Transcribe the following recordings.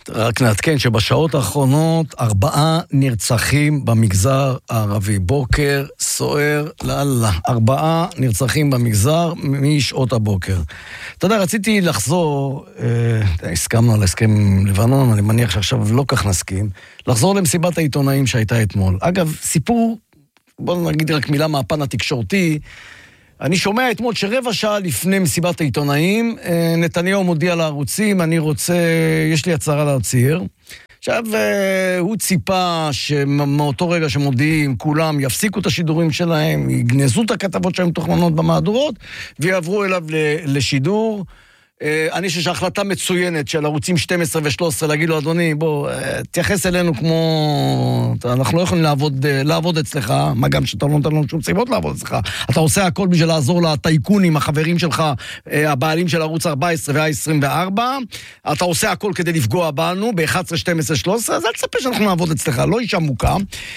רק נעדכן שבשעות האחרונות 4 נרצחים במגזר הערבי. בוקר סוער, לאללה. 4 נרצחים במגזר משעות הבוקר. אתה יודע, רציתי לחזור, הסכמנו על הסכם עם לבנון, אני מניח שעכשיו לא כך נסכים, לחזור למסיבת העיתונאים שהייתה אתמול. אגב, סיפור, בואו נגיד רק מילה מהפן התקשורתי, אני שומע אתמול שרבע שעה לפני מסיבת העיתונאים, נתניהו מודיע לערוצים, יש לי הצהרה להצהיר. עכשיו, הוא ציפה שמאותו רגע שמודיעים, כולם יפסיקו את השידורים שלהם, יגנזו את הכתבות שהן מתוכננות במהדורות, ויעברו אליו לשידור. אני חושב שההחלטה מצוינת של ערוצים 12 ו-13 להגיד לו, אדוני, בוא, תייחס אלינו כמו... אנחנו לא יכולים לעבוד אצלך, מה גם שאתה לא נותן לנו שום סיבות לעבוד אצלך. אתה עושה הכל בשביל לעזור לטייקונים, החברים שלך, הבעלים של ערוץ 14 וה-24, אתה עושה הכל כדי לפגוע בנו, ב-11, 12, 13, אז אל תספר שאנחנו נעבוד אצלך, לא אישה מוקה.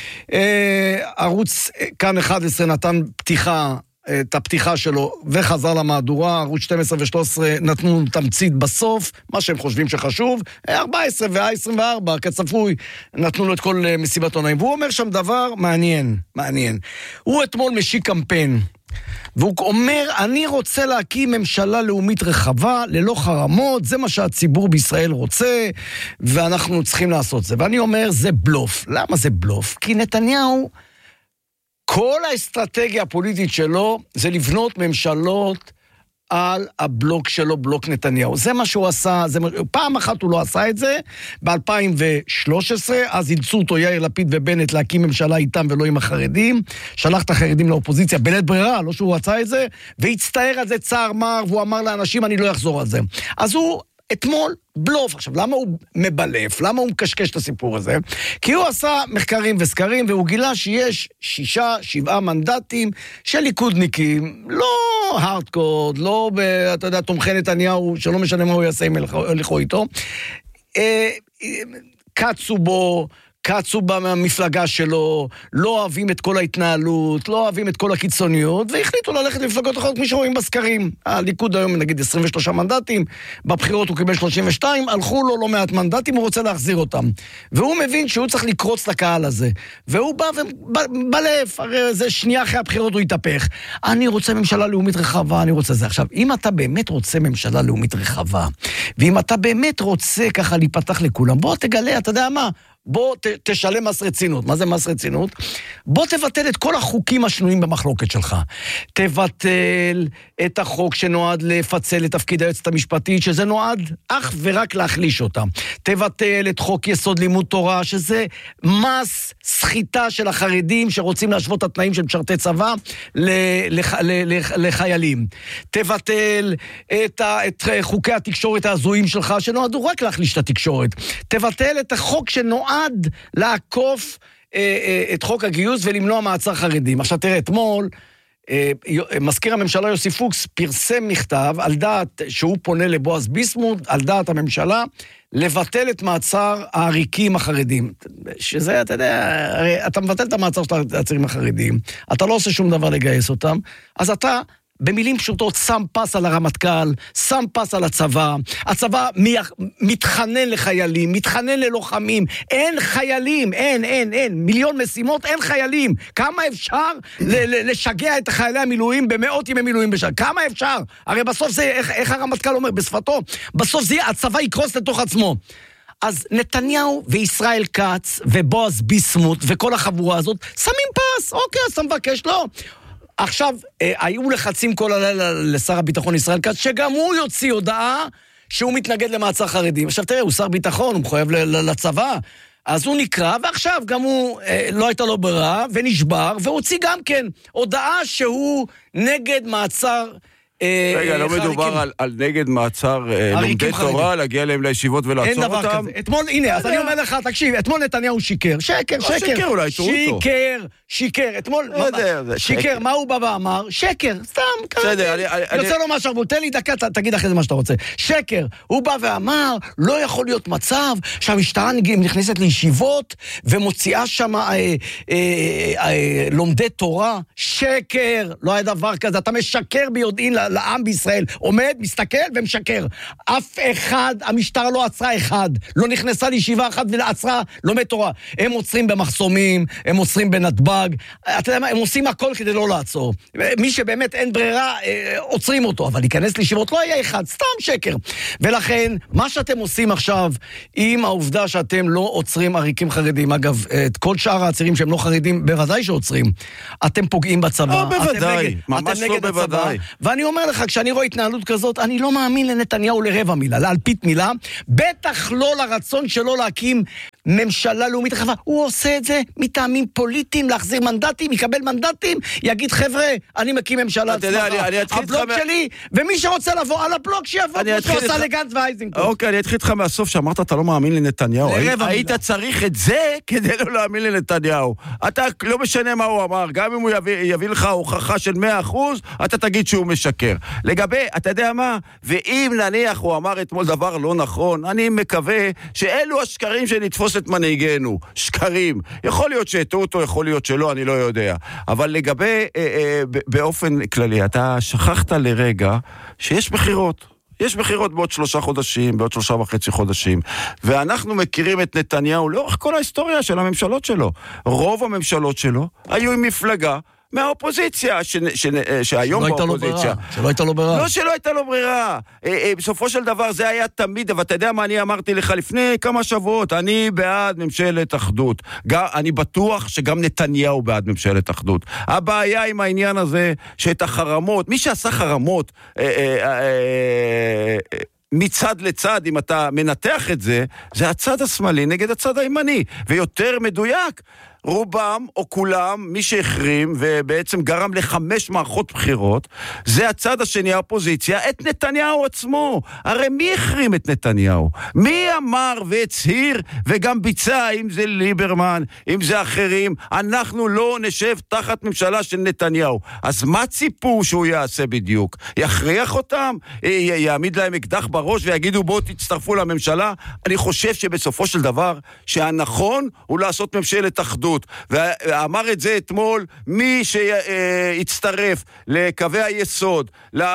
ערוץ כאן 11 נתן את הפתיחה שלו וחזר למהדורה, ערוץ 12 ו-13 נתנו תמצית בסוף, מה שהם חושבים שחשוב, 14 וה-24 כצפוי נתנו לו את כל מסיבת עיתונאים, והוא אומר שם דבר מעניין. הוא אתמול משיק קמפיין, והוא אומר, אני רוצה להקים ממשלה לאומית רחבה, ללא חרמות, זה מה שהציבור בישראל רוצה, ואנחנו צריכים לעשות זה. ואני אומר, זה בלוף. למה זה בלוף? כי נתניהו, כל האסטרטגיה הפוליטית שלו זה לבנות ממשלות על הבלוק שלו, בלוק נתניהו. זה מה שהוא עשה, פעם אחת הוא לא עשה את זה, ב-2013, אז אילצו אותו יאיר לפיד ובנט להקים ממשלה איתם ולא עם החרדים, שלח את החרדים לאופוזיציה, בלית ברירה, לא שהוא רצה את זה, והצטער על זה צער מר, והוא אמר לאנשים, אני לא אחזור על זה. אז הוא אתמול בלוף. עכשיו, למה הוא מבלף? למה הוא מקשקש את הסיפור הזה? כי הוא עשה מחקרים וסקרים, והוא גילה שיש 6-7 מנדטים של ליכודניקים, לא הארדקורד, לא, אתה יודע, תומכי נתניהו, שלא משנה מה הוא יעשה אם ילכו איתו, קצו במפלגה שלו, לא אוהבים את כל ההתנהלות, לא אוהבים את כל הקיצוניות, והחליטו ללכת למפלגות אחרות כמי שרואים בסקרים. הליכוד היום נגיד 23 מנדטים, בבחירות הוא קיבל 32, הלכו לו לא מעט מנדטים, הוא רוצה להחזיר אותם. והוא מבין שהוא צריך לקרוץ לקהל הזה. והוא בא ובלף, הרי זה שנייה אחרי הבחירות הוא יתהפך. אני רוצה ממשלה לאומית רחבה, אני רוצה זה. עכשיו, אם אתה באמת רוצה ממשלה לאומית רחבה, ואם אתה באמת רוצה ככה להיפתח לכולם, בוא תגלה, אתה יודע מה? בוא תשלם מס רצינות. מה זה מס רצינות? בוא תבטל את כל החוקים השנויים במחלוקת שלך. תבטל את החוק שנועד לפצל את תפקיד היועצת המשפטית, שזה נועד אך ורק להחליש אותה. תבטל את חוק יסוד לימוד תורה, שזה מס סחיטה של החרדים שרוצים להשוות את התנאים של משרתי צבא לחיילים. תבטל את חוקי התקשורת ההזויים שלך, שנועדו רק להחליש את התקשורת. תבטל את החוק שנועד לעקוף את חוק הגיוס ולמנוע מעצר חרדים. עכשיו תראה, אתמול מזכיר הממשלה יוסי פוקס פרסם מכתב על דעת שהוא פונה לבועז ביסמוט, על דעת הממשלה, לבטל את מעצר העריקים החרדים. שזה, אתה יודע, הרי אתה מבטל את המעצר של העצירים החרדים, אתה לא עושה שום דבר לגייס אותם, אז אתה במילים פשוטות, שם פס על הרמטכ"ל, שם פס על הצבא, הצבא מתחנן לחיילים, מתחנן ללוחמים, אין חיילים, אין, מיליון משימות, אין חיילים, כמה אפשר לשגע את חיילי המילואים במאות ימי מילואים בשעה, כמה אפשר? הרי בסוף זה, איך הרמטכ"ל אומר בשפתו, בסוף זה הצבא יקרוס לתוך עצמו. אז נתניהו וישראל כץ ובועז ביסמוט וכל החבורה הזאת, שמים פס, אוקיי, אז אתה מבקש, לא. עכשיו, היו לחצים כל הלילה לשר הביטחון ישראל כץ, שגם הוא יוציא הודעה שהוא מתנגד למעצר חרדים. עכשיו תראה, הוא שר ביטחון, הוא מחויב לצבא, אז הוא נקרא, ועכשיו גם הוא לא הייתה לו ברירה, ונשבר, והוציא גם כן הודעה שהוא נגד מעצר רגע, לא מדובר על נגד מעצר לומדי תורה, להגיע להם לישיבות ולעצור אותם? אין דבר כזה. אתמול, הנה, אז אני אומר לך, תקשיב, אתמול נתניהו שיקר. שקר אולי, תראו אותו. שיקר. אתמול, שיקר, מה הוא בא ואמר? שקר, סתם, יוצא לו משהו, תן לי דקה, תגיד אחרי זה מה שאתה רוצה. שקר, הוא בא ואמר, לא יכול להיות מצב שהמשטרה נכנסת לישיבות ומוציאה שם לומדי תורה. שקר, לא היה דבר כזה, אתה משקר ביודעין לעם בישראל, עומד, מסתכל ומשקר. אף אחד, המשטרה לא עצרה אחד, לא נכנסה לישיבה אחת ועצרה לומד תורה. הם עוצרים במחסומים, הם עוצרים בנתב"ג, אתה יודע מה, הם עושים הכל כדי לא לעצור. מי שבאמת אין ברירה, עוצרים אותו, אבל להיכנס לישיבות לא היה אחד, סתם שקר. ולכן, מה שאתם עושים עכשיו, עם העובדה שאתם לא עוצרים עריקים חרדים, אגב, את כל שאר העצירים שהם לא חרדים, בוודאי שעוצרים, אתם פוגעים בצבא, בוודאי, ממש לא בוודאי. ואני אומר לך, כשאני רואה התנהלות כזאת, אני לא מאמין לנתניהו לרבע מילה, לאלפית מילה, בטח לא לרצון שלו להקים ממשלה לאומית רחבה. הוא עושה את זה מטעמים פוליטיים, להחזיר מנדטים, יקבל מנדטים, יגיד חבר'ה, אני מקים ממשלה הבלוק שלי, ומי שרוצה לבוא על הבלוק שיבוא, כמו שעושה לגנץ ואייזנקוט. אוקיי, אני אתחיל איתך מהסוף שאמרת אתה לא מאמין לנתניהו. היית צריך את זה כדי לא להאמין לנתניהו. אתה לא משנה מה הוא אמר, גם אם הוא יביא לך הוכחה של 100%, אתה תגיד שהוא משקר. לגבי, אתה יודע מה? ואם נניח הוא אמר אתמול דבר לא נכון, אני מקווה שאלו השקרים שנתפוס את מנהיגנו. שקרים. יכול להיות שהטעו אותו, יכול להיות שלא, אני לא יודע. אבל לגבי, באופן כללי, אתה שכחת לרגע שיש בחירות. יש בחירות בעוד 3 חודשים, בעוד 3.5 חודשים, ואנחנו מכירים את נתניהו לאורך כל ההיסטוריה של הממשלות שלו. רוב הממשלות שלו היו עם מפלגה מהאופוזיציה, שהיום באופוזיציה. שלא הייתה לו ברירה. לא שלא הייתה לו ברירה. בסופו של דבר זה היה תמיד, אבל אתה יודע מה אני אמרתי לך לפני כמה שבועות, אני בעד ממשלת אחדות. אני בטוח שגם נתניהו בעד ממשלת אחדות. הבעיה עם העניין הזה, שאת החרמות, מי שעשה חרמות, מצד לצד, אם אתה מנתח את זה, זה הצד השמאלי נגד הצד הימני. ויותר מדויק, רובם או כולם, מי שהחרים ובעצם גרם ל5 מערכות בחירות, זה הצד השני, האופוזיציה, את נתניהו עצמו. הרי מי החרים את נתניהו? מי אמר והצהיר וגם ביצע, אם זה ליברמן, אם זה אחרים, אנחנו לא נשב תחת ממשלה של נתניהו. אז מה ציפו שהוא יעשה בדיוק? יכריח אותם? יעמיד להם אקדח בראש ויגידו בואו תצטרפו לממשלה? אני חושב שבסופו של דבר שהנכון הוא לעשות ממשלת אחדות. ואמר את זה אתמול, מי שיצטרף לקווי היסוד,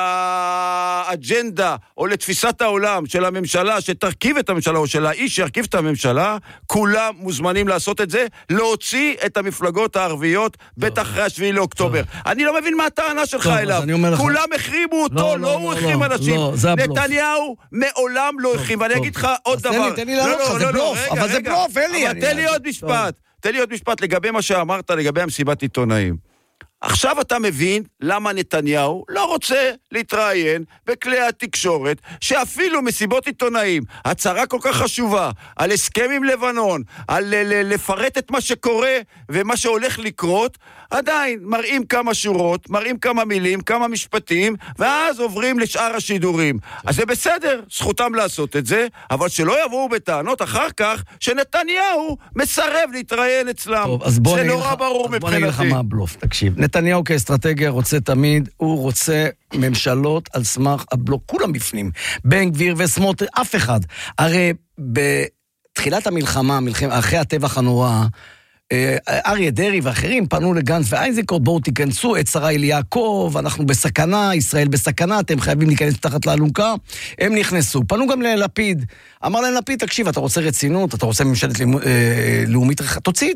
לאג'נדה או לתפיסת העולם של הממשלה שתרכיב את הממשלה, או של האיש שירכיב את הממשלה, כולם מוזמנים לעשות את זה, להוציא את המפלגות הערביות בטח אחרי 7 לאוקטובר. אני לא מבין מה הטענה שלך אליו. כולם החרימו אותו, לא הוא החרים אנשים. נתניהו מעולם לא החרים, ואני אגיד לך עוד דבר. תן לי לענות לך, זה בלוף, אבל זה בלוף, אלי. תן לי עוד משפט. תן לי עוד משפט לגבי מה שאמרת, לגבי המסיבת עיתונאים. עכשיו אתה מבין למה נתניהו לא רוצה להתראיין בכלי התקשורת, שאפילו מסיבות עיתונאים, הצהרה כל כך חשובה, על הסכם עם לבנון, על לפרט את מה שקורה ומה שהולך לקרות, עדיין מראים כמה שורות, מראים כמה מילים, כמה משפטים, ואז עוברים לשאר השידורים. אז זה בסדר, זכותם לעשות את זה, אבל שלא יבואו בטענות אחר כך שנתניהו מסרב להתראיין אצלם. טוב, אז זה נורא ברור מבחינתי. בוא נגיד לך מה הבלוף, תקשיב. נתניהו כאסטרטגיה רוצה תמיד, הוא רוצה ממשלות על סמך הבלוק, כולם בפנים. בן גביר וסמוטריץ', אף אחד. הרי בתחילת המלחמה, אחרי הטבח הנורא, אריה דרעי ואחרים פנו לגנץ ואייזנקוט, בואו תיכנסו, את שרה אל יעקב, אנחנו בסכנה, ישראל בסכנה, אתם חייבים להיכנס תחת לאלונקה. הם נכנסו, פנו גם ללפיד, אמר להם לפיד, תקשיב, אתה רוצה רצינות, אתה רוצה ממשלת לאומית, תוציא,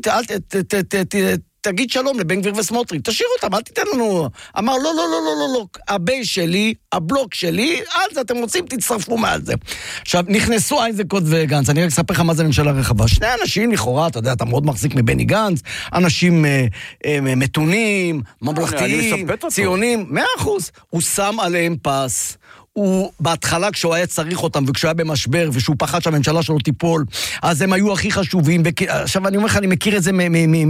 תגיד שלום לבן גביר וסמוטריץ', תשאיר אותם, אל תיתן לנו. אמר, לא, לא, לא, לא, לא, לא, הבייס שלי, הבלוק שלי, על זה אתם רוצים, תצטרפו מעל זה. עכשיו, נכנסו איזנקוט וגנץ, אני רק אספר לך מה זה ממשלה רחבה. 2 אנשים לכאורה, אתה יודע, אתה מאוד מחזיק מבני גנץ, אנשים מתונים, ממלכתיים, ציונים, 100%. הוא שם עליהם פס. הוא בהתחלה כשהוא היה צריך אותם, וכשהוא היה במשבר, ושהוא פחד שהממשלה שלו תיפול, אז הם היו הכי חשובים. עכשיו אני אומר לך, אני מכיר את זה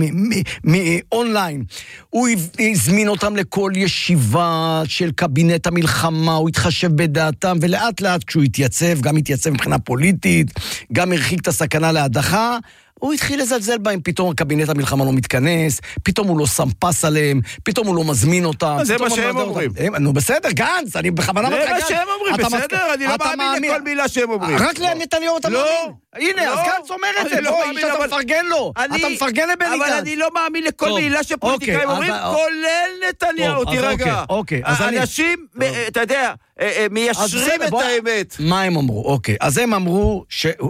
מאונליין. הוא הזמין אותם לכל ישיבה של קבינט המלחמה, הוא התחשב בדעתם, ולאט לאט כשהוא התייצב, גם התייצב מבחינה פוליטית, גם הרחיק את הסכנה להדחה, הוא התחיל לזלזל בהם, פתאום קבינט המלחמה לא מתכנס, פתאום הוא לא שם פס עליהם, פתאום הוא לא מזמין אותם. זה מה שהם אומרים. נו בסדר, גנץ, אני בכוונה זה מה שהם אומרים, בסדר, אני לא מאמין לכל מילה שהם אומרים. רק לנתניהו אתה מאמין? הנה, אז גנץ אומר את זה, לא, איש אתה מפרגן לו, אתה מפרגן לבני גנץ. אבל אני לא מאמין לכל מילה שפוליטיקאים אומרים, כולל נתניהו, תירגע. אנשים, אתה יודע, מיישרים את האמת. מה הם אמרו? אוקיי, אז הם אמרו,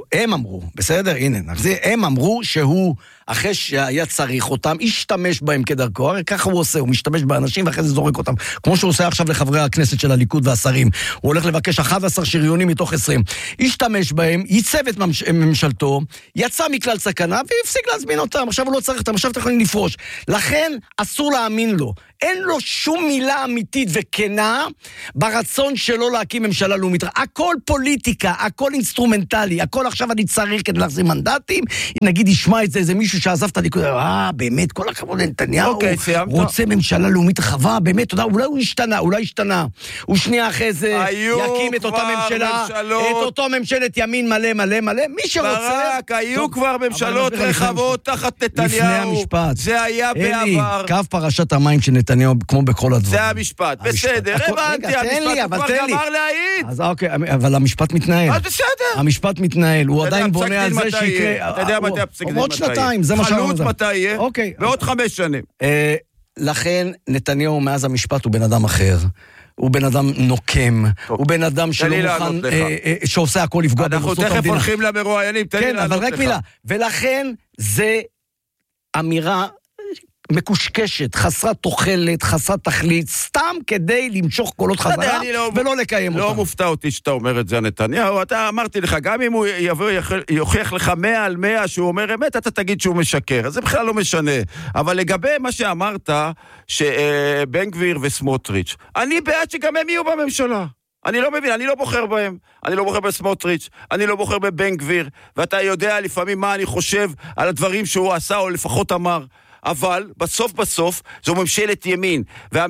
בסדר, הנה, הם אמרו שהוא, אחרי שהיה צריך אותם, השתמש בהם כדרכו, הרי ככה הוא עושה, הוא משתמש באנשים ואחרי זה זורק אותם, כמו שהוא עושה עכשיו לחברי הכנסת של הליכוד והשרים, הוא הולך לבקש 11 שריונים מתוך 20, השתמש בהם, ייצב את ממשלתו, יצא מכלל סכנה והפסיק להזמין אותם, עכשיו הוא לא צריך אותם, עכשיו אתם יכולים לפרוש, לכן אסור להאמין לו, אין לו שום מילה אמיתית וכנה ברצון שלו להקים ממשלה לאומית. הכל פוליטיקה, הכל אינסטרומנטלי, הכל עכשיו אני צריך כדי להחזיר מנדטים, נגיד ישמע את זה איזה מישהו שעזב את הליכוד, באמת, כל הכבוד לנתניהו, רוצה ממשלה לאומית רחבה, באמת, תודה, אולי הוא השתנה, הוא שנייה אחרי זה יקים את אותה ממשלה, את אותו ממשלת ימין מלא מלא מלא, מי שרוצה... היו כבר ממשלות רחבות תחת נתניהו, לפני המשפט. זה היה בעבר. קו פרשת המים של נתניהו, כמו בכל הדברים. זה המשפט, בסדר, הבנתי, המשפט הוא כבר גמר להעיד. אז אוקיי, אבל המשפט מתנהל. אז בסדר. המשפט מתנהל, הוא עדיין בונה על זה שיקרה... אתה יודע מתי הפסק דין מתי? עוד שנתיים, זה מה שאמרנו. חלוץ מתי יהיה? אוקיי. בעוד 5 שנים. לכן נתניהו מאז המשפט הוא בן אדם אחר. הוא בן אדם נוקם, הוא בן אדם שלא מוכן, שעושה הכל לפגוע במוסדות המדינה. אנחנו תכף הולכים למרואיינים, תן לי לענות לך. כן, אבל רק מילה. ולכן זה אמירה מקושקשת, חסרת תוחלת, חסרת תכלית, סתם כדי למשוך קולות חזרה ולא לקיים אותם. לא מופתע אותי שאתה אומר את זה נתניהו, אתה אמרתי לך, גם אם הוא יבוא יוכיח לך 100 על 100 שהוא אומר אמת, אתה תגיד שהוא משקר, אז זה בכלל לא משנה. אבל לגבי מה שאמרת, שבן גביר וסמוטריץ', אני בעד שגם הם יהיו בממשלה. אני לא מבין, אני לא בוחר בהם, אני לא בוחר בסמוטריץ', אני לא בוחר בבן גביר, ואתה יודע לפעמים מה אני חושב על הדברים שהוא עשה, או לפחות אמר. אבל בסוף זו ממשלת ימין,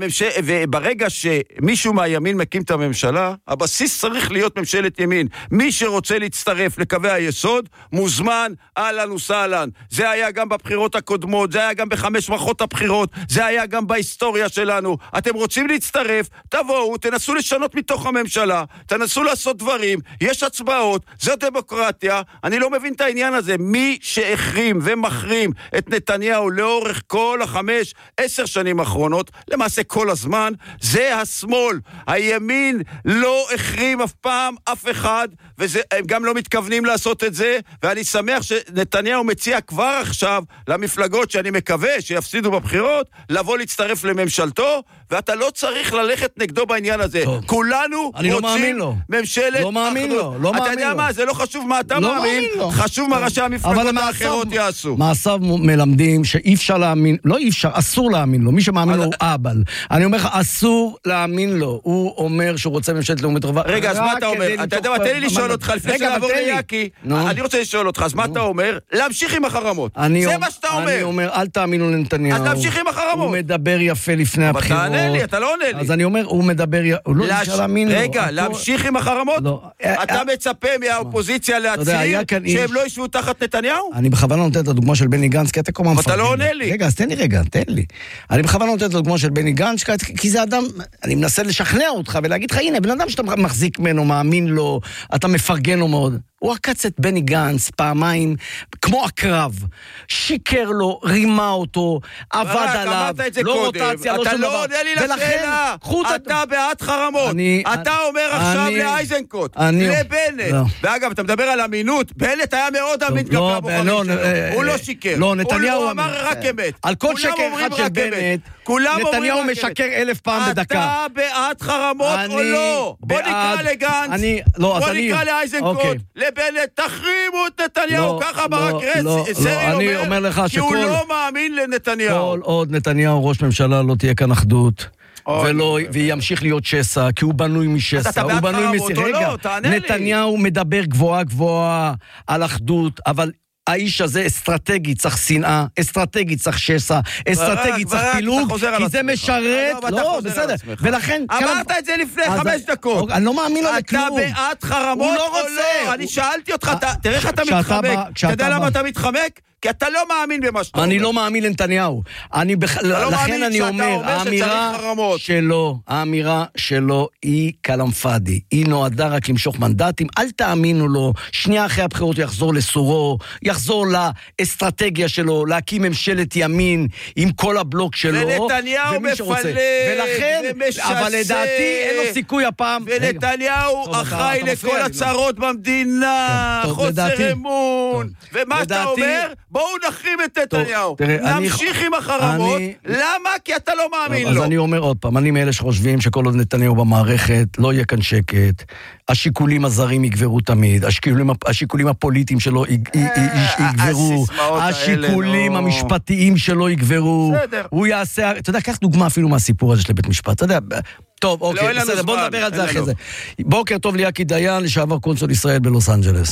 וברגע שמישהו מהימין מקים את הממשלה, הבסיס צריך להיות ממשלת ימין. מי שרוצה להצטרף לקווי היסוד, מוזמן, אהלן וסהלן. זה היה גם בבחירות הקודמות, זה היה גם ב5 מערכות הבחירות, זה היה גם בהיסטוריה שלנו. אתם רוצים להצטרף, תבואו, תנסו לשנות מתוך הממשלה, תנסו לעשות דברים, יש הצבעות, זו דמוקרטיה. אני לא מבין את העניין הזה. מי שהחרים ומחרים את נתניהו לאורך כל 5-10 שנים האחרונות, למעשה כל הזמן, זה השמאל. הימין לא החרים אף פעם אף אחד, והם גם לא מתכוונים לעשות את זה, ואני שמח שנתניהו מציע כבר עכשיו למפלגות שאני מקווה שיפסידו בבחירות, לבוא להצטרף לממשלתו, ואתה לא צריך ללכת נגדו בעניין הזה. טוב. כולנו רוצים ממשלת... לא מאמין לו, לא מאמין לו. אתה יודע מה, זה לא חשוב מה אתה מאמין, חשוב מה ראשי המפלגות האחרות יעשו. מעשיו מלמדים שאי אפשר להאמין, לא אי אפשר, אסור להאמין לו, מי שמאמין לו הוא אבל. אני אומר לך, אסור להאמין לו. הוא אומר שהוא רוצה ממשלת לאומית רחבה. רגע, אז מה אתה אומר? אתה יודע מה, תן לי לשאול אותך, לפני שנעבור ליאקי, אני רוצה לשאול אותך, אז מה אתה אומר? להמשיך עם החרמות. זה מה שאתה אומר. אני אומר, אל תאמינו לנתניהו. אז להמשיך עם החרמות. הוא מדבר יפה לפני הבחירות. אבל תענה לי, אתה לא עונה לי. אז אני אומר, הוא מדבר, הוא לא אפשר להאמין לו. רגע, להמשיך עם החרמות? אתה מצפה מהאופוזיציה להצהיר שהם לא ישבו תחת נתניהו? אני בכוונה נותן את הדוגמה של בני גנץ, כי אתה כל הזמן אתה לא עונה לי. רגע, אז תן לי. אני בכוונה נותן את הדוגמה של בני גנץ, כי זה אדם, אני מנסה לשכנע אותך ולהגיד לך, הנה, בן אדם שאתה מחזיק ממנו, מאמין לו, אתה מפרגן לו מאוד. הוא עקץ את בני גנץ פעמיים, כמו הקרב, שיקר לו, רימה אותו, עבד עליו, לא רוטציה, לא שום דבר. אתה לא עונה לי לשאלה, אתה בעד חרמות, אתה אומר עכשיו לאייזנקוט, לבנט, ואגב, אתה מדבר על אמינות, בנט היה מאוד אמין כלפי הבוחרים שלו, הוא לא שיקר, הוא אמר רק אמת, על כל שקר אחד של בנט, נתניהו משקר 1000 פעם בדקה. אתה בעד חרמות או לא? בוא נקרא לגנץ, בוא נקרא לאייזנקוט, לבנט, תחרימו את נתניהו, ככה ברק סרי אומר, כי הוא לא מאמין לנתניהו. כל עוד נתניהו ראש ממשלה לא תהיה כאן אחדות, וימשיך להיות שסע, כי הוא בנוי משסע, הוא בנוי רגע, נתניהו מדבר גבוהה על אחדות, אבל האיש הזה אסטרטגי צריך שנאה, אסטרטגי צריך שסע, אסטרטגי צריך פילוג, כי זה משרת, לא, בסדר, ולכן... אמרת את זה לפני 5 דקות. אני לא מאמין לו לכלום. אתה בעד חרמות או לא? אני שאלתי אותך, תראה איך אתה מתחמק. אתה יודע למה אתה מתחמק? כי אתה לא מאמין במה שאתה אומר. אני לא מאמין לנתניהו. לכן אני אומר, האמירה שלו היא קלמפדי. היא נועדה רק למשוך מנדטים. אל תאמינו לו, שנייה אחרי הבחירות הוא יחזור לסורו, יחזור לאסטרטגיה שלו, להקים ממשלת ימין עם כל הבלוק שלו. ונתניהו מפלג ומשסה. אבל לדעתי אין לו סיכוי הפעם. ונתניהו אחראי לכל הצרות במדינה, חוסר אמון. ומה שאתה אומר, בואו נחרים את נתניהו. נמשיך עם החרמות. למה? כי אתה לא מאמין לו. אז אני אומר עוד פעם, אני מאלה שחושבים שכל עוד נתניהו במערכת, לא יהיה כאן שקט. השיקולים הזרים יגברו תמיד, השיקולים הפוליטיים שלו יגברו, השיקולים המשפטיים שלו יגברו. הוא יעשה, אתה יודע, קח דוגמה אפילו מהסיפור הזה של בית משפט, אתה יודע, טוב, אוקיי, בסדר, בוא נדבר על זה אחרי זה. בוקר טוב ליאקי דיין, לשעבר קונסול ישראל בלוס אנג'לס.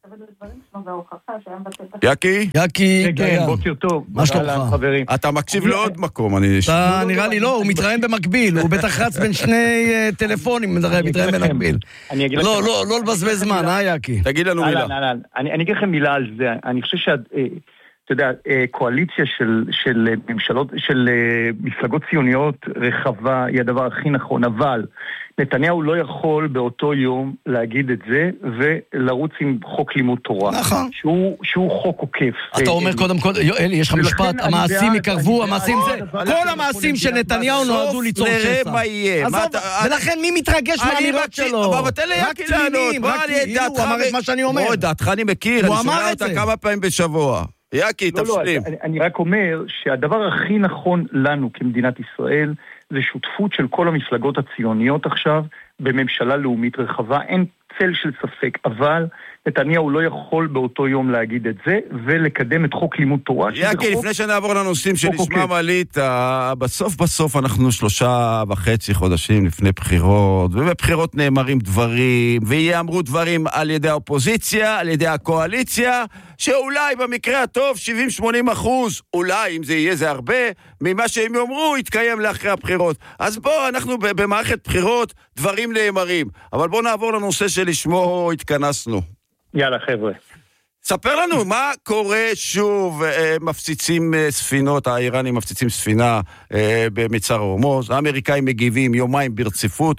יאקי דיין. בוקר טוב. מה שלומך? אתה מקשיב לעוד מקום, אתה נראה לי לא, הוא מתראיין במקביל, הוא בטח רץ בין שני טלפונים, מתראיין במקביל. לא לבזבז זמן, יאקי? תגיד לנו מילה. אני אגיד לכם מילה על זה, אני חושב אתה יודע, קואליציה של ממשלות, של מפלגות ציוניות רחבה היא הדבר הכי נכון, אבל נתניהו לא יכול באותו יום להגיד את זה ולרוץ עם חוק לימוד תורה. נכון. שהוא חוק עוקף. אתה אומר קודם כל, אלי, יש לך משפט, המעשים יקרבו, המעשים זה, כל המעשים של נתניהו נועדו ליצור שסע. ולכן מי מתרגש מהאמירות שלו? אבל תן לי יאקי לענות, הוא אמר את מה שאני אומר. דעתך אני מכיר, אני שומע אותה כמה פעמים בשבוע. יאקי, תפשלים. אני רק אומר שהדבר הכי נכון לנו כמדינת ישראל זה שותפות של כל המפלגות הציוניות עכשיו בממשלה לאומית רחבה, אין צל של ספק, אבל נתניהו לא יכול באותו יום להגיד את זה ולקדם את חוק לימוד תורה. יאקי, לפני שנעבור לנושאים שלשמם עלית, בסוף אנחנו 3.5 חודשים לפני בחירות, ובבחירות נאמרים דברים, ויאמרו דברים על ידי האופוזיציה, על ידי הקואליציה, שאולי במקרה הטוב 70-80%, אולי אם זה יהיה זה הרבה, ממה שהם יאמרו יתקיים לאחרי הבחירות. אז בואו, אנחנו במערכת בחירות, דברים נאמרים. אבל בואו נעבור לנושא שלשמו התכנסנו. יאללה חבר'ה. ספר לנו מה קורה שוב, מפציצים ספינות, האיראנים מפציצים ספינה במצר הורמוז, האמריקאים מגיבים יומיים ברציפות.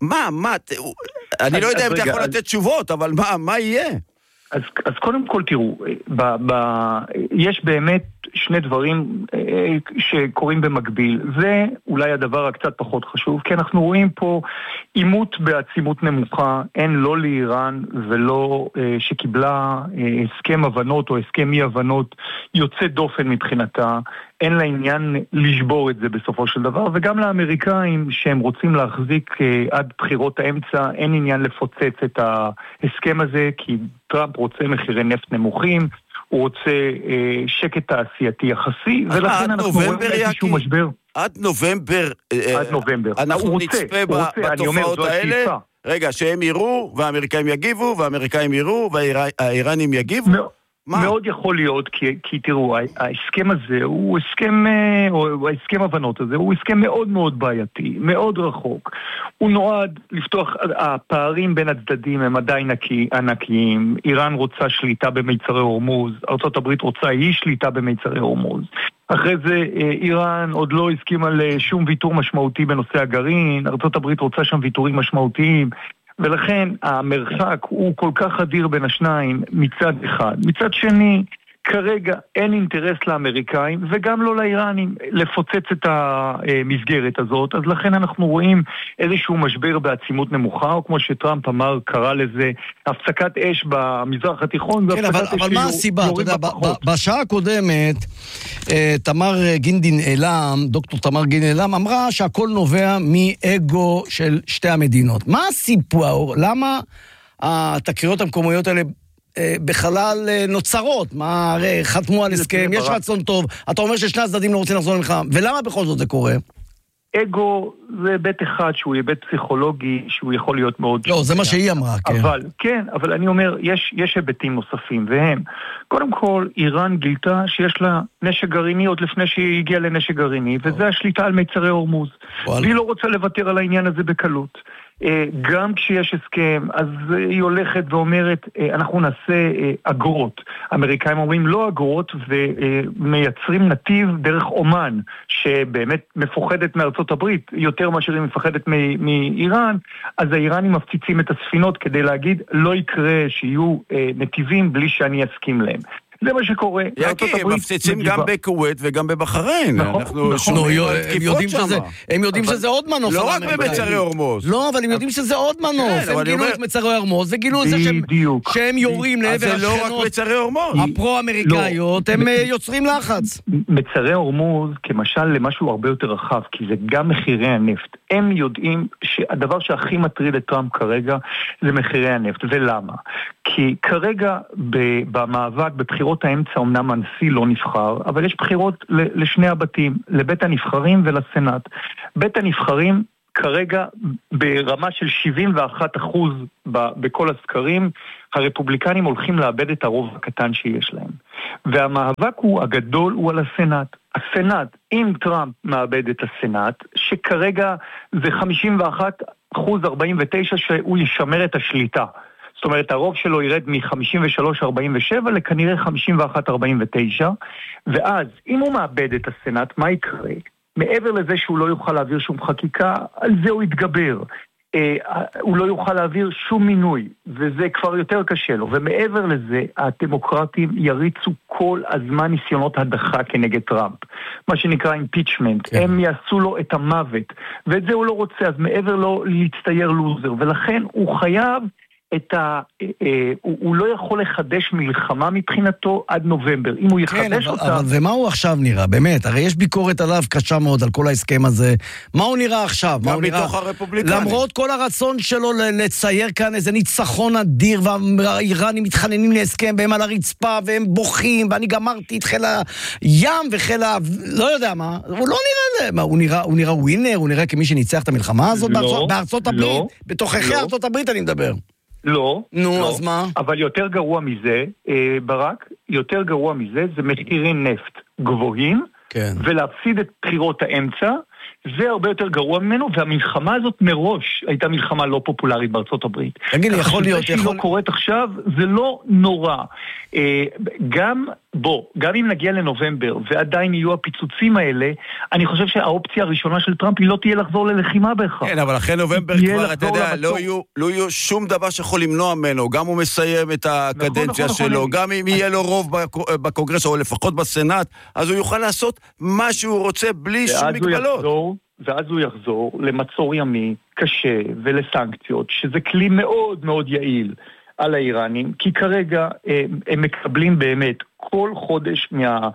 אני לא יודע אם אתה יכול לתת תשובות, אבל מה יהיה? אז קודם כל תראו, יש באמת שני דברים שקורים במקביל. זה אולי הדבר הקצת פחות חשוב, כי אנחנו רואים פה עימות בעצימות נמוכה, אין לא לאיראן ולא שקיבלה הסכם הבנות או הסכם אי הבנות יוצא דופן מבחינתה, אין לה עניין לשבור את זה בסופו של דבר, וגם לאמריקאים שהם רוצים להחזיק עד בחירות האמצע, אין עניין לפוצץ את ההסכם הזה, כי טראמפ רוצה מחירי נפט נמוכים, הוא רוצה שקט תעשייתי יחסי, ולכן אנחנו רואים איזשהו משבר. עד נובמבר, אנחנו נצפה בתופעות האלה, רגע, שהם יראו, והאמריקאים יגיבו, והאמריקאים יראו, והאיראנים יגיבו. מאוד יכול להיות, כי תראו, ההסכם הזה הוא הסכם, או ההסכם הבנות הזה, הוא הסכם מאוד מאוד בעייתי, מאוד רחוק. הוא נועד לפתוח, הפערים בין הצדדים הם עדיין ענקיים, איראן רוצה שליטה במיצרי הורמוז, ארצות הברית רוצה היא שליטה במיצרי הורמוז. אחרי זה איראן עוד לא הסכימה לשום ויתור משמעותי בנושא הגרעין, ארצות הברית רוצה שם ויתורים משמעותיים, ולכן המרחק הוא כל כך אדיר בין השניים מצד אחד. מצד שני, כרגע אין אינטרס לאמריקאים וגם לא לאיראנים לפוצץ את המסגרת הזאת, אז לכן אנחנו רואים איזשהו משבר בעצימות נמוכה, או כמו שטראמפ אמר, קרא לזה הפסקת אש במזרח התיכון. כן, אבל מה הסיבה? אתה יודע, בשעה הקודמת, תמר גינדין אילם, דוקטור תמר גינדין אילם, אמרה שהכל נובע מאגו של שתי המדינות. מה הסיפור? למה התקריות המקומיות האלה בחלל נוצרות? מה, הרי חתמו על הסכם, יש רצון טוב, אתה אומר ששני הצדדים לא רוצים לחזור למלחמה, ולמה בכל זאת זה קורה? אגו זה היבט אחד שהוא היבט פסיכולוגי, שהוא יכול להיות מאוד... לא, זה מה שהיא אמרה, כן. אבל אני אומר, יש היבטים נוספים, והם, קודם כל, איראן גילתה שיש לה נשק גרעיני עוד לפני שהיא הגיעה לנשק גרעיני, וזה השליטה על מיצרי הורמוז. והיא לא רוצה לוותר על העניין הזה בקלות. גם כשיש הסכם, אז היא הולכת ואומרת, אנחנו נעשה אגרות. האמריקאים אומרים לא אגרות, ומייצרים נתיב דרך אומן, שבאמת מפוחדת מארצות הברית, יותר מאשר היא מפחדת מאיראן, אז האיראנים מפציצים את הספינות כדי להגיד, לא יקרה שיהיו נתיבים בלי שאני אסכים להם. זה מה שקורה. יקי, הם מפציצים גם בכווית וגם בבחריין. הם יודעים שזה עוד מנוף. לא רק במצרי הורמוז. לא, אבל הם יודעים שזה עוד מנוף. הם גילו את מצרי הורמוז, וגילו את זה שהם יורים לעבר השכנות. זה לא רק מצרי הורמוז. הפרו-אמריקאיות, הם יוצרים לחץ. מצרי הורמוז, כמשל למשהו הרבה יותר רחב, כי זה גם מחירי הנפט. הם יודעים שהדבר שהכי מטריד את טראמפ כרגע, זה מחירי הנפט. ולמה? כי כרגע במאבק, בבחירות האמצע, אמנם הנשיא לא נבחר, אבל יש בחירות לשני הבתים, לבית הנבחרים ולסנאט. בית הנבחרים כרגע ברמה של 71% בכל הסקרים, הרפובליקנים הולכים לאבד את הרוב הקטן שיש להם. והמאבק הגדול הוא על הסנאט. הסנאט, אם טראמפ מאבד את הסנאט, שכרגע זה 51% 49% שהוא ישמר את השליטה. זאת אומרת, הרוב שלו ירד מ-53-47 לכנראה 51-49, ואז, אם הוא מאבד את הסנאט, מה יקרה? מעבר לזה שהוא לא יוכל להעביר שום חקיקה, על זה הוא יתגבר. הוא לא יוכל להעביר שום מינוי, וזה כבר יותר קשה לו. ומעבר לזה, הדמוקרטים יריצו כל הזמן ניסיונות הדחה כנגד טראמפ. מה שנקרא impeachment. כן. הם יעשו לו את המוות. ואת זה הוא לא רוצה, אז מעבר לו להצטייר לוזר. ולכן הוא חייב הוא לא יכול לחדש מלחמה מבחינתו עד נובמבר. אם הוא יחדש אותה... אבל ומה הוא עכשיו נראה? באמת, הרי יש ביקורת עליו קשה מאוד על כל ההסכם הזה. מה הוא נראה עכשיו? גם מתוך הרפובליקנים. למרות כל הרצון שלו לצייר כאן איזה ניצחון אדיר, והאיראנים מתחננים להסכם, והם על הרצפה, והם בוכים, ואני גמרתי את חיל הים וחיל לא יודע מה. הוא לא נראה, הוא נראה ווינר, הוא נראה כמי שניצח את המלחמה הזאת בארצות הברית. בתוככי ארצות הברית אני מדבר. לא. נו, לא. אז מה? אבל יותר גרוע מזה, ברק, יותר גרוע מזה, זה מחירי נפט גבוהים, כן. ולהפסיד את בחירות האמצע, זה הרבה יותר גרוע ממנו, והמלחמה הזאת מראש הייתה מלחמה לא פופולרית בארצות הברית. תגיד לי, יכול להיות... שהיא לא קורית עכשיו, זה לא נורא. גם אם נגיע לנובמבר, ועדיין יהיו הפיצוצים האלה, אני חושב שהאופציה הראשונה של טראמפ היא לא תהיה לחזור ללחימה בהכרח. כן, אבל אחרי נובמבר כבר, אתה יודע, לא יהיו שום דבר שיכול למנוע ממנו, גם הוא מסיים את הקדנציה שלו, גם אם יהיה לו רוב בקונגרס, או לפחות בסנאט, אז הוא יוכל לעשות מה שהוא רוצה בלי שום מגבלות. ואז הוא יחזור למצור ימי קשה ולסנקציות, שזה כלי מאוד מאוד יעיל על האיראנים, כי כרגע הם מקבלים באמת כל חודש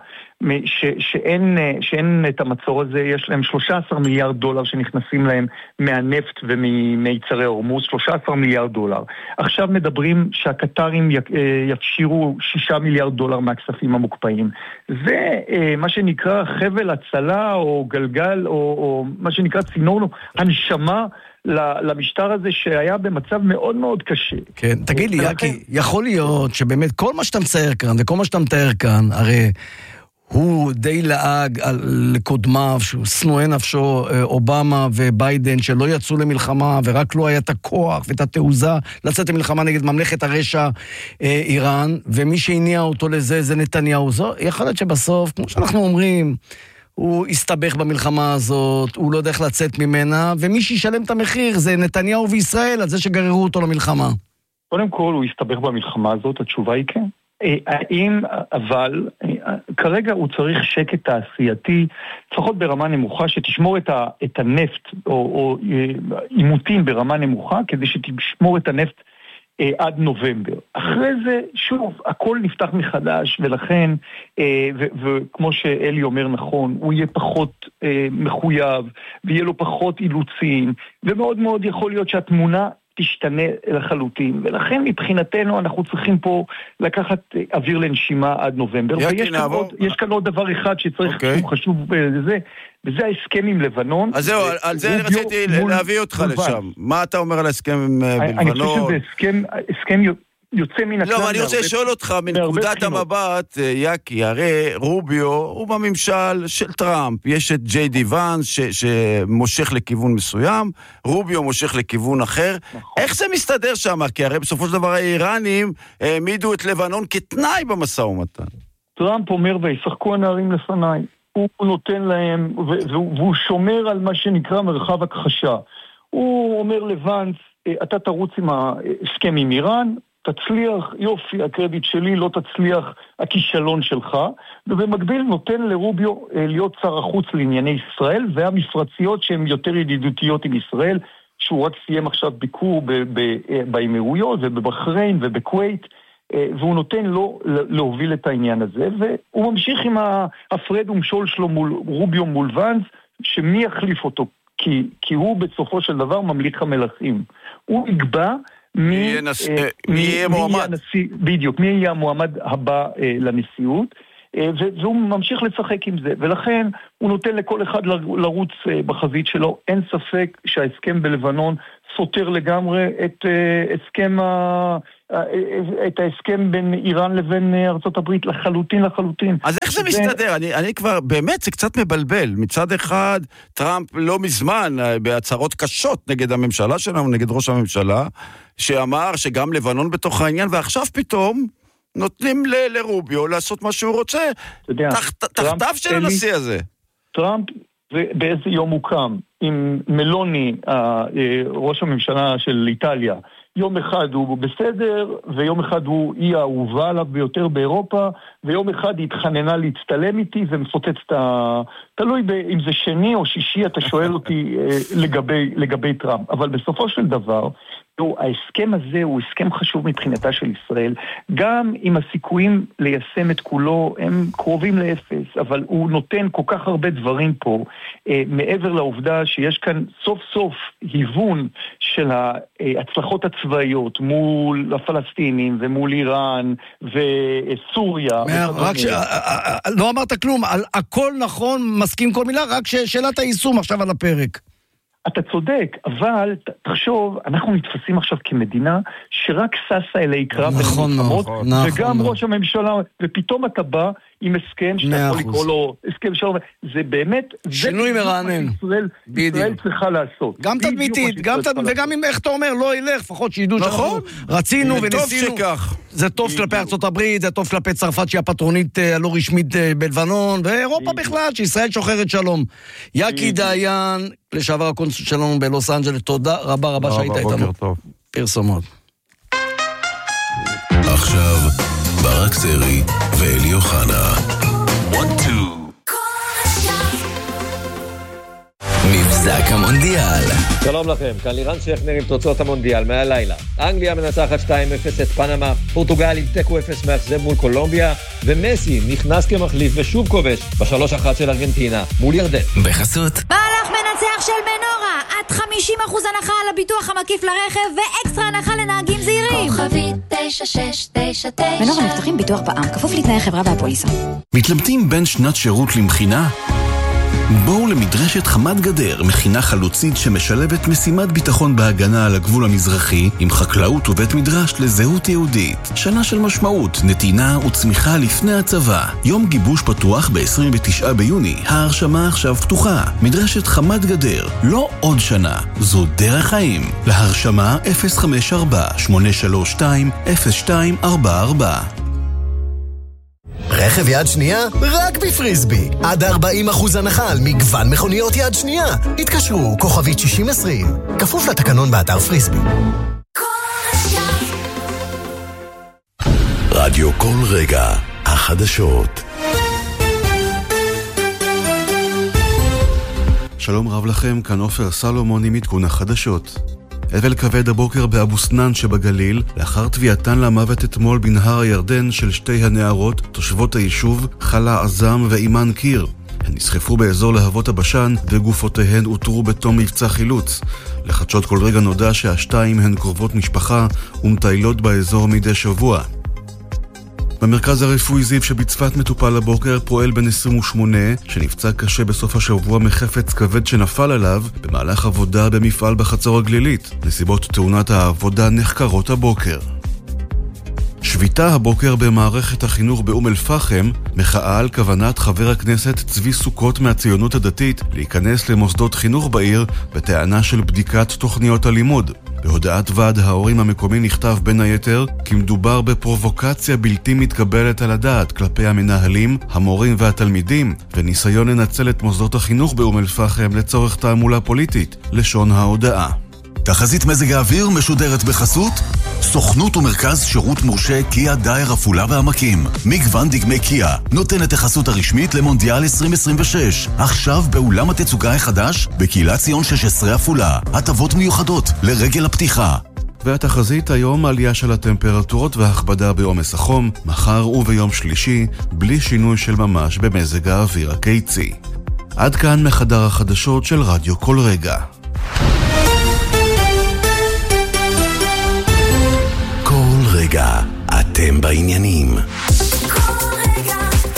שאין את המצור הזה, יש להם $13 מיליארד שנכנסים להם מהנפט וממיצרי הורמוז, $13 מיליארד. עכשיו מדברים שהקטרים יפשירו $6 מיליארד מהכספים המוקפאים. זה מה שנקרא חבל הצלה או גלגל, או מה שנקרא צינור, הנשמה למשטר הזה שהיה במצב מאוד מאוד קשה. כן, תגיד לי, יקי, יכול להיות שבאמת כל מה שאתה מצייר כאן וכל מה שאתה מתאר כאן, הרי הוא די לעג לקודמיו, שהוא שנואי נפשו, אובמה וביידן, שלא יצאו למלחמה, ורק לא היה את הכוח ואת התעוזה לצאת למלחמה נגד ממלכת הרשע איראן, ומי שהניע אותו לזה זה נתניהו. זו יכול להיות שבסוף, כמו שאנחנו אומרים, הוא הסתבך במלחמה הזאת, הוא לא יודע איך לצאת ממנה, ומי שישלם את המחיר זה נתניהו וישראל, על זה שגררו אותו למלחמה. קודם כל, הוא הסתבך במלחמה הזאת, התשובה היא כן. אבל כרגע הוא צריך שקט תעשייתי, לפחות ברמה נמוכה, שתשמור את הנפט, או עימותים ברמה נמוכה, כדי שתשמור את הנפט עד נובמבר. אחרי זה, שוב, הכל נפתח מחדש, ולכן, וכמו שאלי אומר נכון, הוא יהיה פחות מחויב, ויהיה לו פחות אילוצים, ומאוד מאוד יכול להיות שהתמונה תשתנה לחלוטין, ולכן מבחינתנו אנחנו צריכים פה לקחת אוויר לנשימה עד נובמבר, ויש כאן עוד דבר אחד שצריך, הוא חשוב לזה, וזה ההסכם עם לבנון. אז זהו, על זה אני רציתי להביא אותך לשם. מה אתה אומר על ההסכם עם לבנון? אני חושב שזה הסכם יוצא מן הכלל. לא, אני רוצה לשאול אותך, מנקודת המבט, יקי, הרי רוביו הוא בממשל של טראמפ. יש את ג'יי די ואנס שמושך לכיוון מסוים, רוביו מושך לכיוון אחר. איך זה מסתדר שם? כי הרי בסופו של דבר האיראנים העמידו את לבנון כתנאי במשא ומתן. טראמפ אומר, וישחקו הנערים לפניי. הוא נותן להם, והוא שומר על מה שנקרא מרחב הכחשה. הוא אומר לוואנס, אתה תרוץ עם ההסכם עם איראן, תצליח, יופי, הקרדיט שלי, לא תצליח, הכישלון שלך, ובמקביל נותן לרוביו להיות שר החוץ לענייני ישראל, והמפרציות שהן יותר ידידותיות עם ישראל, שהוא רק סיים עכשיו ביקור באמירויות ובבחריין ובכווית, והוא נותן לו להוביל את העניין הזה, והוא ממשיך עם ההפרד ומשול שלו מול רוביו מול ואנס, שמי יחליף אותו, כי הוא בסופו של דבר ממליך המלכים. הוא יקבע מי יהיה מועמד. בדיוק, מי יהיה המועמד הבא לנשיאות, והוא ממשיך לשחק עם זה, ולכן הוא נותן לכל אחד לרוץ בחזית שלו. אין ספק שההסכם בלבנון סותר לגמרי את ההסכם בין איראן לבין ארצות הברית, לחלוטין. אז איך זה מסתדר? אני כבר, באמת, זה קצת מבלבל. מצד אחד, טראמפ לא מזמן, בהצהרות קשות נגד הממשלה שלנו, נגד ראש הממשלה, שאמר שגם לבנון בתוך העניין, ועכשיו פתאום נותנים לרוביו לעשות מה שהוא רוצה. תחתיו של הנשיא הזה. טראמפ, באיזה יום הוא קם, עם מלוני, ראש הממשלה של איטליה, יום אחד הוא בסדר, ויום אחד הוא אי האהובה עליו ביותר באירופה, ויום אחד היא התחננה להצטלם איתי, ומפוצץ את תלוי אם זה שני או שישי, אתה שואל אותי לגבי טראמפ. אבל בסופו של דבר, ההסכם הזה הוא הסכם חשוב מבחינתה של ישראל, גם אם הסיכויים ליישם את כולו הם קרובים לאפס, אבל הוא נותן כל כך הרבה דברים פה, מעבר לעובדה שיש כאן סוף סוף היוון של ההצלחות הצבאיות מול הפלסטינים ומול איראן וסוריה. רק לא אמרת כלום, הכל נכון, מסכים כל מילה, רק שאלת היישום עכשיו על הפרק. אתה צודק, אבל תחשוב, אנחנו נתפסים עכשיו כמדינה שרק ססה אלי קרב במלחמות, וגם ראש הממשלה, ופתאום אתה בא עם הסכם שאתה יכול לקרוא לו הסכם שלום, זה באמת שינוי מרענן. ישראל צריכה לעשות. גם תדמיתית, וגם אם איך אתה אומר, לא ילך, לפחות שידעו שאנחנו רצינו וניסינו. זה טוב כלפי ארצות הברית, זה טוב כלפי צרפת שהיא הפטרונית הלא רשמית בלבנון, ואירופה בכלל, שישראל שוחרת שלום. יקי דיין, לשעבר הקונסול שלנו בלוס אנג'לס, תודה רבה שהיית איתנו. פרסומות. עכשיו ברק סרי ואלי אוחנה. 1, 2. מבזק המונדיאל. שלום לכם, כאן לירן שכנר עם תוצאות המונדיאל מהלילה. אנגליה מנצחת 2-0 את פנמה, פורטוגל עם תיקו 0 מאכזב מול קולומביה, ומסי נכנס כמחליף ושוב כובש ב3-1 של ארגנטינה מול ירדן. בחסות מהלך מנצח של מנורה, עד 50% הנחה על הביטוח המקיף לרכב ואקסטרה הנחה לנהגים זהירים. כוכבית 9699. מנורה מבטחים ביטוח בע"מ, כפוף לתנאי חברה והפוליסה. מתלבטים בין שנת שירות למכינה? בואו למדרשת חמת גדר, מכינה חלוצית שמשלבת משימת ביטחון בהגנה על הגבול המזרחי עם חקלאות ובית מדרש לזהות יהודית. שנה של משמעות, נתינה וצמיחה לפני הצבא. יום גיבוש פתוח ב-29 ביוני. ההרשמה עכשיו פתוחה. מדרשת חמת גדר, לא עוד שנה, זו דרך חיים. להרשמה 054-832-0244. רכב יד שנייה? רק בפריסבי. עד 40% הנחה על מגוון מכוניות יד שנייה. התקשרו, כוכבית 6020. כפוף לתקנון באתר פריסבי. רדיו כל רגע, החדשות. שלום רב לכם, כאן עופר סלומון עם עדכון החדשות. אבל כבד הבוקר באבו סנן שבגליל, לאחר תביעתן למוות אתמול בנהר הירדן של שתי הנערות, תושבות היישוב חלה עזם ואימן קיר. הן נסחפו באזור להבות הבשן וגופותיהן הותרו בתום מבצע חילוץ. לחדשות כל רגע נודע שהשתיים הן קרובות משפחה ומטיילות באזור מדי שבוע. במרכז הרפואי זיו שבצפת מטופל הבוקר פועל בן 28 שנפצע קשה בסוף השבוע מחפץ כבד שנפל עליו במהלך עבודה במפעל בחצור הגלילית. נסיבות תאונת העבודה נחקרות הבוקר. שביתה הבוקר במערכת החינוך באום אל-פחם, מחאה על כוונת חבר הכנסת צבי סוכות מהציונות הדתית להיכנס למוסדות חינוך בעיר בטענה של בדיקת תוכניות הלימוד. בהודעת ועד ההורים המקומי נכתב בין היתר כי מדובר בפרובוקציה בלתי מתקבלת על הדעת כלפי המנהלים, המורים והתלמידים, וניסיון לנצל את מוסדות החינוך באום אל-פחם לצורך תעמולה פוליטית, לשון ההודעה. תחזית מזג האוויר משודרת בחסות סוכנות ומרכז שירות מורשה קיה דייר עפולה והעמקים. מגוון דגמי קיה נותן את החסות הרשמית למונדיאל 2026. עכשיו באולם התצוגה החדש בקהילת ציון 16 עפולה. הטבות מיוחדות לרגל הפתיחה. והתחזית היום עלייה של הטמפרטורות והכבדה בעומס החום, מחר וביום שלישי, בלי שינוי של ממש במזג האוויר הקיצי. עד כאן מחדר החדשות של רדיו כל רגע. רגע, אתם בעניינים. כל רגע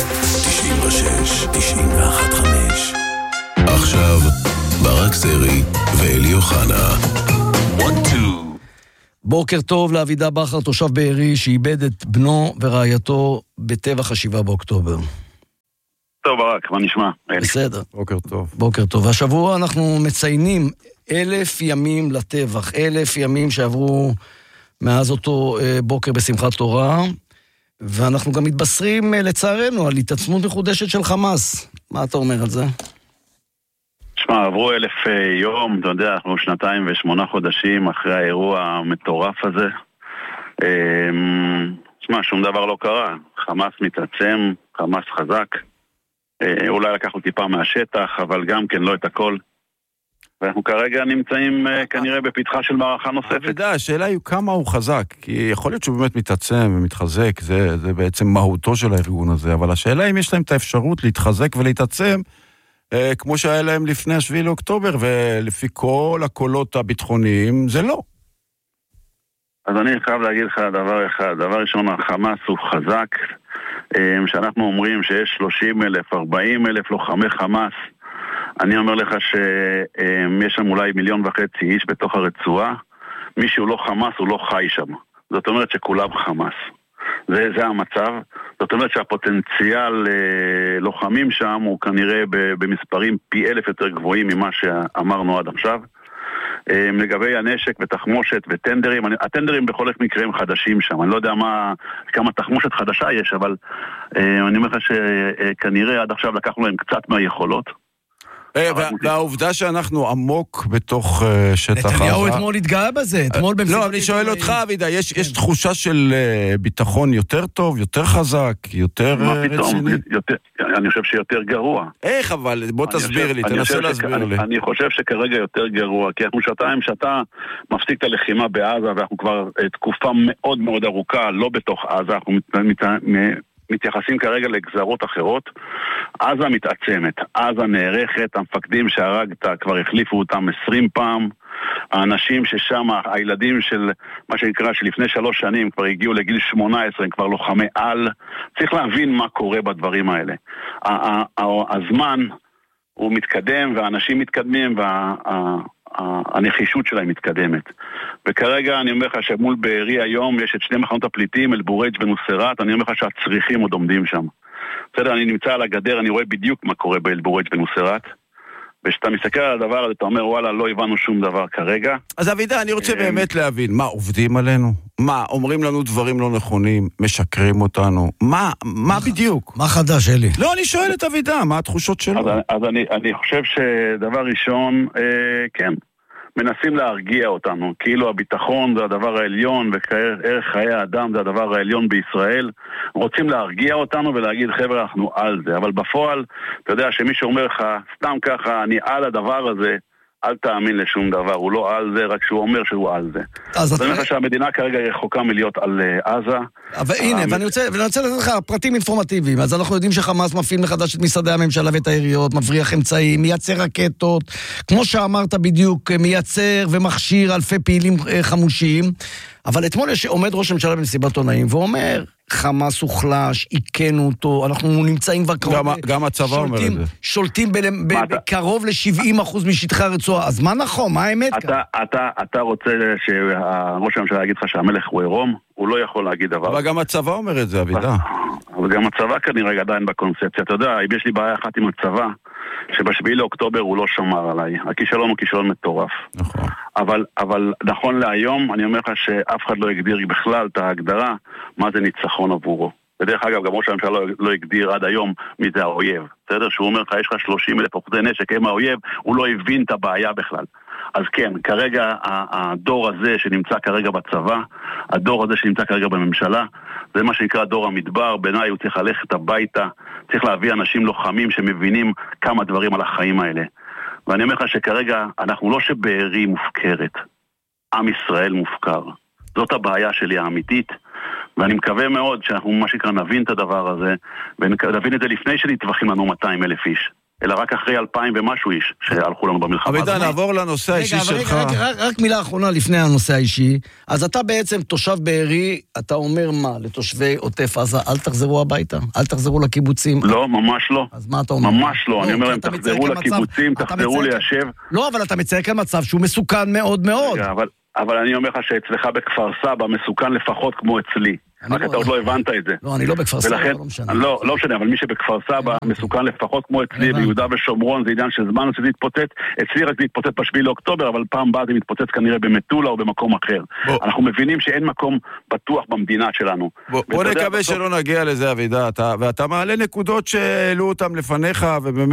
96-91-5. עכשיו ברק סרי ואלי אוחנה. 1-2. בוקר טוב לאבידה בכר, תושב בארי, שאיבד את בנו ורעייתו בטבח 7 באוקטובר. טוב ברק, מה נשמע? בסדר. בוקר טוב. בוקר טוב. השבוע אנחנו מציינים 1,000 ימים לטבח, 1,000 ימים שעברו מאז אותו בוקר בשמחת תורה, ואנחנו גם מתבשרים לצערנו על התעצמות מחודשת של חמאס. מה אתה אומר על זה? שמע, עברו 1,000 יום, אתה יודע, אנחנו 2 ו8 חודשים אחרי האירוע המטורף הזה. שמע, שום דבר לא קרה. חמאס מתעצם, חמאס חזק. אולי לקחנו טיפה מהשטח, אבל גם כן לא את הכל. ואנחנו כרגע נמצאים כנראה בפתחה של מערכה נוספת. השאלה היא כמה הוא חזק, כי יכול להיות שהוא באמת מתעצם ומתחזק, זה בעצם מהותו של הארגון הזה, אבל השאלה אם יש להם את האפשרות להתחזק ולהתעצם, כמו שהיה להם לפני 7 לאוקטובר, ולפי כל הקולות הביטחוניים, זה לא. אז אני חייב להגיד לך דבר אחד, דבר ראשון, החמאס הוא חזק, שאנחנו אומרים שיש 30,000, 40,000 לוחמי חמאס, אני אומר לך שיש שם אולי 1.5 מיליון איש בתוך הרצועה, מי שהוא לא חמאס הוא לא חי שם. זאת אומרת שכולם חמאס. זה המצב. זאת אומרת שהפוטנציאל לוחמים שם הוא כנראה במספרים פי 1,000 יותר גבוהים ממה שאמרנו עד עכשיו. לגבי הנשק ותחמושת וטנדרים, הטנדרים בכל מקרה הם חדשים שם, אני לא יודע כמה תחמושת חדשה יש, אבל אני אומר לך שכנראה עד עכשיו לקחנו להם קצת מהיכולות. והעובדה שאנחנו עמוק בתוך שטח עזה. נתניהו אתמול התגאה בזה, לא, אני שואל אותך, אבידה, יש תחושה של ביטחון יותר טוב, יותר חזק, יותר רציני? אני חושב שיותר גרוע. איך אבל? בוא תסביר לי, תנסה להסביר לי. אני חושב שכרגע יותר גרוע, כי אנחנו שעתיים שאתה מפסיק את הלחימה בעזה, ואנחנו כבר תקופה מאוד מאוד ארוכה, לא בתוך עזה, אנחנו מתייחסים כרגע לגזרות אחרות. עזה מתעצמת, עזה נערכת, המפקדים שהרגת כבר החליפו אותם 20 פעם, האנשים ששם, הילדים של מה שנקרא שלפני 3 שנים כבר הגיעו לגיל 18, הם כבר לוחמי על. צריך להבין מה קורה בדברים האלה. הזמן הוא מתקדם והאנשים מתקדמים והנחישות שלהם מתקדמת. וכרגע אני אומר לך שמול בארי היום יש את 2 מחנות הפליטים, אל-בורייג' ונוסרת, אני אומר לך שהצריכים עוד עומדים שם. בסדר, אני נמצא על הגדר, אני רואה בדיוק מה קורה באל-בורייג' ונוסרת, ושאתה מסתכל על הדבר הזה, אתה אומר, וואלה, לא הבנו שום דבר כרגע. אז אבידה, אני רוצה באמת להבין, מה, עובדים עלינו? מה, אומרים לנו דברים לא נכונים, משקרים אותנו? מה בדיוק? מה חדש, אלי? לא, אני שואל את אבידה, מה התחושות שלו? אז אני חושב שדבר ראשון, כן, מנסים להרגיע אותנו, כאילו הביטחון זה הדבר העליון וערך חיי האדם זה הדבר העליון בישראל. רוצים להרגיע אותנו ולהגיד חבר'ה אנחנו על זה, אבל בפועל אתה יודע שמי שאומר לך סתם ככה אני על הדבר הזה, אל תאמין לשום דבר, הוא לא על זה, רק שהוא אומר שהוא על זה. אז אני אומר שהמדינה כרגע רחוקה מלהיות על עזה. אבל הנה, ואני רוצה לתת לך פרטים אינפורמטיביים. אז אנחנו יודעים שחמאס מפעיל מחדש את משרדי הממשלה ואת העיריות, מבריח אמצעים, מייצר רקטות, כמו שאמרת בדיוק, מייצר ומכשיר אלפי פעילים חמושים. אבל אתמול עומד ראש הממשלה במסיבת עונאים ואומר, חמאס הוחלש, עיקנו אותו, אנחנו נמצאים כבר קרוב... גם הצבא אומר את זה. שולטים בקרוב ל-70% משטחי הרצועה, אז מה נכון? מה האמת כאן? אתה רוצה שראש הממשלה יגיד לך שהמלך הוא עירום? הוא לא יכול להגיד דבר. אבל גם הצבא אומר את זה, אבידה. אבל גם הצבא כנראה עדיין בקונספציה. אתה יודע, אם יש לי בעיה אחת עם הצבא, שבשביעי לאוקטובר הוא לא שמר עליי. הכישלון הוא כישלון מטורף. נכון. אבל נכון להיום, אני אומר לך שאף אחד לא הגדיר בכלל את ההגדרה מה זה ניצחון עבורו. ודרך אגב, גם ראש הממשלה לא הגדיר עד היום מי זה האויב. בסדר? שהוא אומר לך, יש לך 30,000 אחוזי נשק, הם האויב, הוא לא הבין את הבעיה בכלל. אז כן, כרגע הדור הזה שנמצא כרגע בצבא, הדור הזה שנמצא כרגע בממשלה, זה מה שנקרא דור המדבר, בעיניי הוא צריך ללכת הביתה, צריך להביא אנשים לוחמים שמבינים כמה דברים על החיים האלה. ואני אומר לך שכרגע אנחנו לא שבארי מופקרת, עם ישראל מופקר. זאת הבעיה שלי האמיתית, ואני מקווה מאוד שאנחנו מה שנקרא נבין את הדבר הזה, ונבין את זה לפני שנטווחים לנו 200,000 איש. אלא רק אחרי 2,000 ומשהו איש שהלכו לנו במלחמה. אבידה, נעבור לנושא האישי שלך. רק מילה אחרונה לפני הנושא האישי. אז אתה בעצם תושב בארי, אתה אומר מה? לתושבי עוטף עזה, אל תחזרו הביתה? אל תחזרו לקיבוצים? לא, ממש לא. אז מה אתה אומר? ממש לא. אני אומר להם, תחזרו לקיבוצים, תחזרו ליישב. לא, אבל אתה מצייר כאן מצב שהוא מסוכן מאוד מאוד. אבל אני אומר לך שאצלך בכפר סבא מסוכן לפחות כמו אצלי. רק אתה עוד לא הבנת את זה. לא, אני לא בכפר סבא, לא משנה. לא משנה, אבל מי שבכפר סבא מסוכן לפחות כמו אצלי, ביהודה ושומרון, זה עניין של זמן שזה יתפוצץ. אצלי רק זה יתפוצץ בשביעי לאוקטובר, אבל פעם באה זה מתפוצץ כנראה במטולה או במקום אחר. אנחנו מבינים שאין מקום בטוח במדינה שלנו. בוא נקווה שלא נגיע לזה, אבידה, ואתה מעלה נקודות שהעלו אותם לפניך,